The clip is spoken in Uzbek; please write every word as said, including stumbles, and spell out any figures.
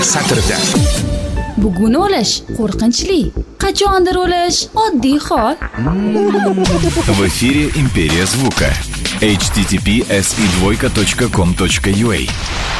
satrda. Bugun o'lish qo'rqinchli, qachondir o'lish oddiy hol. В эфире Империя звука. эйч ти ти пи эс и двойка точка ком точка ю а